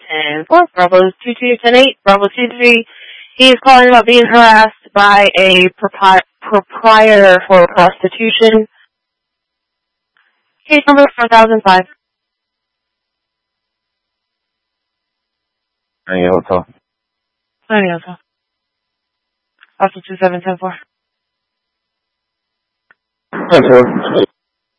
10-4, Bravo 22-10-8, Bravo 2-3. He is calling about being harassed by a proprietor for prostitution. Case number 4005. Any hotel? Any hotel. Also 27-10-4.